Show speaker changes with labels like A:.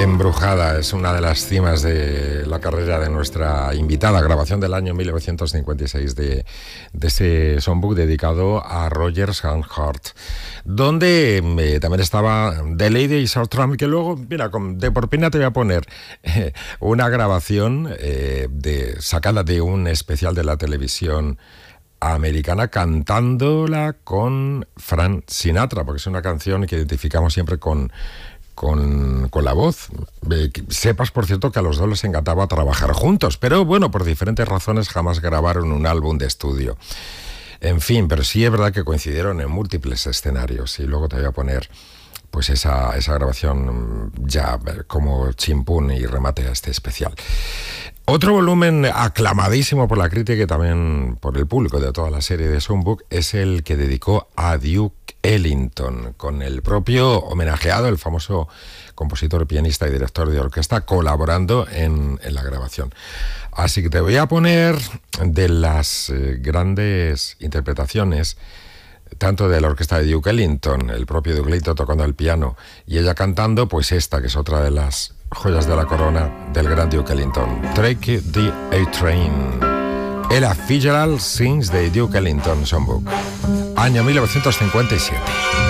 A: Embrujada es una de las cimas de la carrera de nuestra invitada, grabación del año 1956 de ese songbook dedicado a Rodgers and Hart, donde también estaba The Lady Is Our Tramp, que luego, mira, de por pena te voy a poner una grabación sacada de un especial de la televisión americana, cantándola con Frank Sinatra, porque es una canción que identificamos siempre con la voz. Sepas, por cierto, que a los dos les encantaba trabajar juntos, pero bueno, por diferentes razones jamás grabaron un álbum de estudio. En fin, pero sí es verdad que coincidieron en múltiples escenarios, y luego te voy a poner pues esa grabación ya como chimpún y remate a este especial. Otro volumen aclamadísimo por la crítica y también por el público de toda la serie de Songbook es el que dedicó a Duke Ellington, con el propio homenajeado, el famoso compositor, pianista y director de orquesta, colaborando en la grabación. Así que te voy a poner de las grandes interpretaciones, tanto de la orquesta de Duke Ellington, el propio Duke Ellington tocando el piano y ella cantando, pues esta, que es otra de las joyas de la corona del gran Duke Ellington, Take the A-Train. Ella Fitzgerald sings de Duke Ellington Songbook, año 1957.